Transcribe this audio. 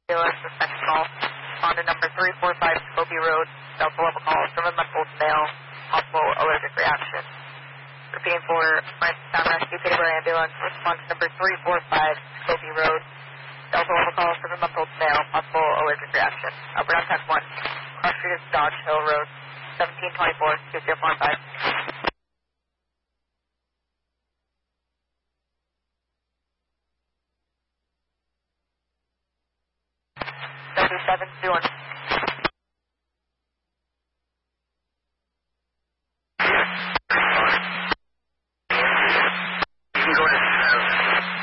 ambulance, suspect call on to number 345 Scobie Road, Delta level call from a month-old male, possible allergic reaction. Repeating for sound rescue, category ambulance, response number 345 Scobie Road, Delta level call from a month-old male, possible allergic reaction. Upper contact 1, cross street is Dodge Hill Road, 1724, 2045. 7721.